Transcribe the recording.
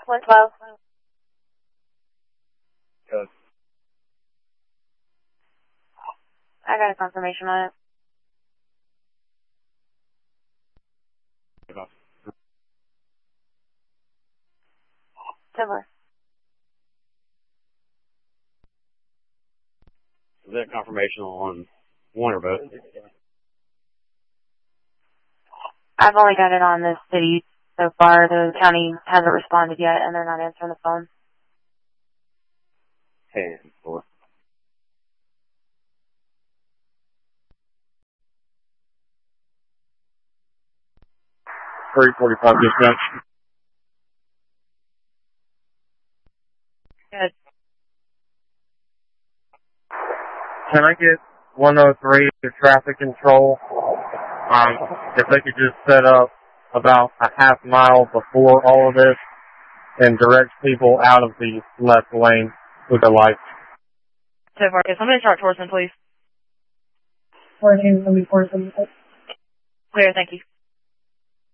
112. Good. I got a confirmation on it. Enough. 10-4. Is that confirmation on one or both? I've only got it on the city so far. The county hasn't responded yet, and they're not answering the phone. 10-4. .45 dispatch. Good. Can I get 103 to traffic control? If they could just set up about a half mile before all of this and direct people out of the left lane with the lights. 10-4. Can somebody start Torsen, please? 14, 74, 76. Clear, thank you.